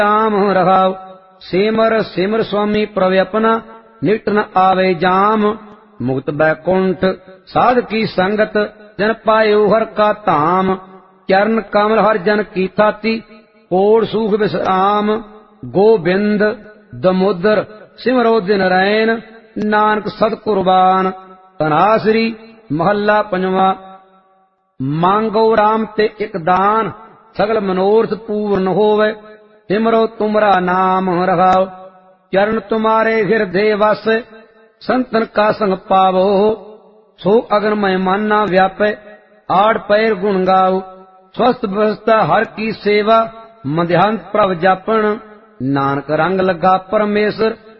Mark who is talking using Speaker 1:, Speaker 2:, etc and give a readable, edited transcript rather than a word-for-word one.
Speaker 1: राम रहाव। सिमर सिमर स्वामी प्रभु अपना, निकट न आवे जाम। मुक्त बैकुंठ साध की संगत, जन पायो हर का धाम। चरण कमल हर जन की थाती, कोड़ सूख विश्राम। गोबिंद दमोदर सिमरो दिन रैन, नानक सत कुर्बान। तनासरी महला पंजवा। मांगो राम ते एक दान, सगल मनोरथ पूर्ण होवे। सिमरो तुमरा नाम रहाओ, चरण तुम्हारे हृदय वास। संतन का संग पावो, सो अगन मय माना व्यापे। आड़ पैर गुण गाओ, स्वस्थ व्यवस्था हर की सेवा। मध्यांत प्रभ जापन, नानक रंग लगा परमेश्वर।